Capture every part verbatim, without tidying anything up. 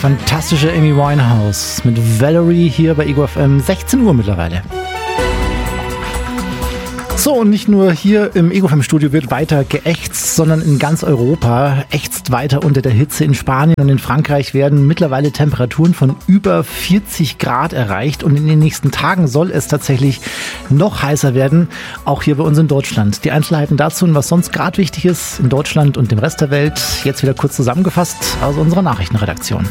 fantastische Amy Winehouse mit Valerie hier bei Ego F M, sechzehn Uhr mittlerweile. So, und nicht nur hier im Ego F M Studio wird weiter geächtzt, sondern in ganz Europa ächzt weiter unter der Hitze. In Spanien und in Frankreich werden mittlerweile Temperaturen von über vierzig Grad erreicht und in den nächsten Tagen soll es tatsächlich noch heißer werden, auch hier bei uns in Deutschland. Die Einzelheiten dazu und was sonst gerade wichtig ist in Deutschland und dem Rest der Welt, jetzt wieder kurz zusammengefasst aus unserer Nachrichtenredaktion.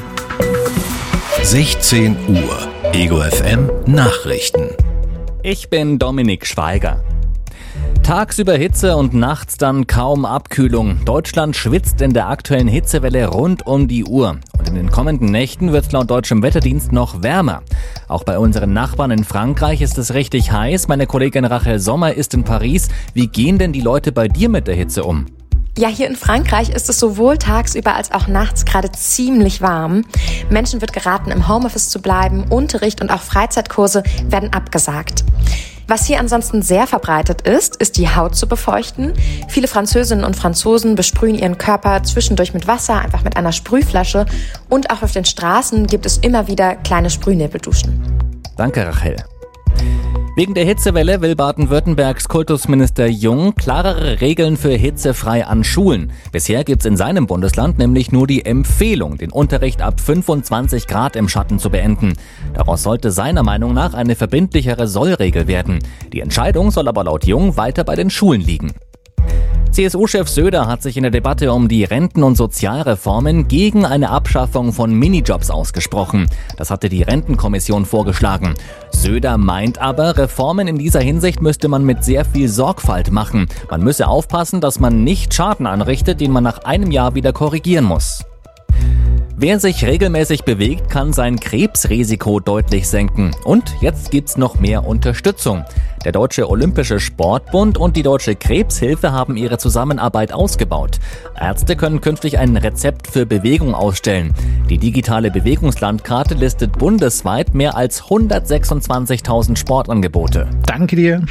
sechzehn Uhr, Ego F M Nachrichten. Ich bin Dominik Schweiger. Tagsüber Hitze und nachts dann kaum Abkühlung. Deutschland schwitzt in der aktuellen Hitzewelle rund um die Uhr. Und in den kommenden Nächten wird es laut deutschem Wetterdienst noch wärmer. Auch bei unseren Nachbarn in Frankreich ist es richtig heiß. Meine Kollegin Rachel Sommer ist in Paris. Wie gehen denn die Leute bei dir mit der Hitze um? Ja, hier in Frankreich ist es sowohl tagsüber als auch nachts gerade ziemlich warm. Menschen wird geraten, im Homeoffice zu bleiben. Unterricht und auch Freizeitkurse werden abgesagt. Was hier ansonsten sehr verbreitet ist, ist die Haut zu befeuchten. Viele Französinnen und Franzosen besprühen ihren Körper zwischendurch mit Wasser, einfach mit einer Sprühflasche. Und auch auf den Straßen gibt es immer wieder kleine Sprühnebelduschen. Danke, Rachel. Wegen der Hitzewelle will Baden-Württembergs Kultusminister Jung klarere Regeln für hitzefrei an Schulen. Bisher gibt's in seinem Bundesland nämlich nur die Empfehlung, den Unterricht ab fünfundzwanzig Grad im Schatten zu beenden. Daraus sollte seiner Meinung nach eine verbindlichere Sollregel werden. Die Entscheidung soll aber laut Jung weiter bei den Schulen liegen. C S U-Chef Söder hat sich in der Debatte um die Renten- und Sozialreformen gegen eine Abschaffung von Minijobs ausgesprochen. Das hatte die Rentenkommission vorgeschlagen. Söder meint aber, Reformen in dieser Hinsicht müsste man mit sehr viel Sorgfalt machen. Man müsse aufpassen, dass man nicht Schaden anrichtet, den man nach einem Jahr wieder korrigieren muss. Wer sich regelmäßig bewegt, kann sein Krebsrisiko deutlich senken. Und jetzt gibt's noch mehr Unterstützung. Der Deutsche Olympische Sportbund und die Deutsche Krebshilfe haben ihre Zusammenarbeit ausgebaut. Ärzte können künftig ein Rezept für Bewegung ausstellen. Die digitale Bewegungslandkarte listet bundesweit mehr als hundertsechsundzwanzigtausend Sportangebote. Danke dir.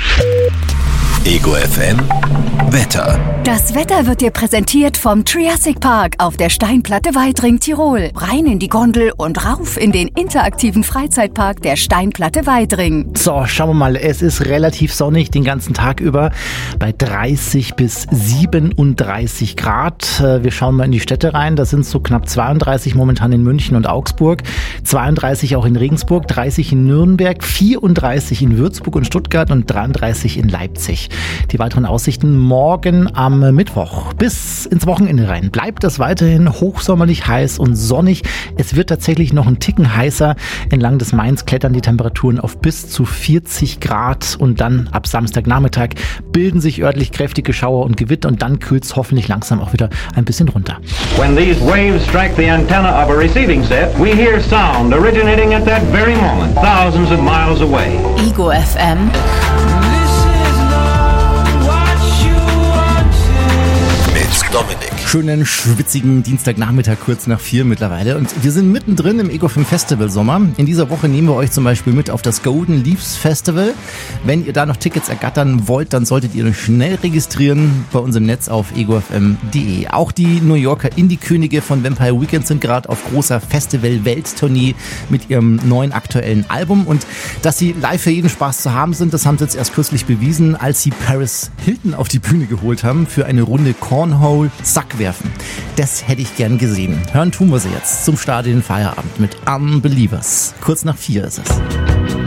Ego F M Wetter. Das Wetter wird dir präsentiert vom Triassic Park auf der Steinplatte Weidring, Tirol. Rein in die Gondel und rauf in den interaktiven Freizeitpark der Steinplatte Weidring. So, schauen wir mal. Es ist relativ sonnig den ganzen Tag über bei dreißig bis siebenunddreißig Grad. Wir schauen mal in die Städte rein. Da sind es so knapp zweiunddreißig momentan in München und Augsburg, zweiunddreißig auch in Regensburg, dreißig in Nürnberg, vierunddreißig in Würzburg und Stuttgart und dreiunddreißig in Leipzig. Die weiteren Aussichten morgen am Mittwoch bis ins Wochenende rein. Bleibt es weiterhin hochsommerlich heiß und sonnig. Es wird tatsächlich noch ein Ticken heißer. Entlang des Mains klettern die Temperaturen auf bis zu vierzig Grad und dann ab Samstagnachmittag bilden sich örtlich kräftige Schauer und Gewitter und dann kühlt es hoffentlich langsam auch wieder ein bisschen runter. When these waves strike the antenna of a receiving set, we hear sound originating at that very moment, thousands of miles away. Ego F M. Dominik. Schönen, schwitzigen Dienstagnachmittag, kurz nach vier mittlerweile. Und wir sind mittendrin im Ego F M Festival Sommer. In dieser Woche nehmen wir euch zum Beispiel mit auf das Golden Leaves Festival. Wenn ihr da noch Tickets ergattern wollt, dann solltet ihr euch schnell registrieren bei uns im Netz auf ego f m punkt d e. Auch die New Yorker Indie-Könige von Vampire Weekend sind gerade auf großer Festival-Welttournee mit ihrem neuen aktuellen Album. Und dass sie live für jeden Spaß zu haben sind, das haben sie jetzt erst kürzlich bewiesen, als sie Paris Hilton auf die Bühne geholt haben für eine Runde Cornhole Sack werfen. Das hätte ich gern gesehen. Hören tun wir sie jetzt zum Start in den Feierabend mit Unbelievers. Kurz nach vier ist es.